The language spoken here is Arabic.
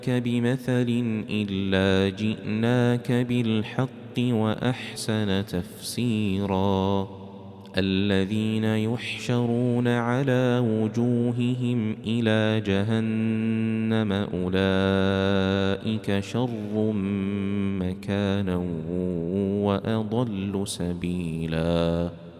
بمثل إلا جئناك بالحق وأحسن تفسيرا الذين يحشرون على وجوههم إلى جهنم أولئك شر مكانا وأضل سبيلا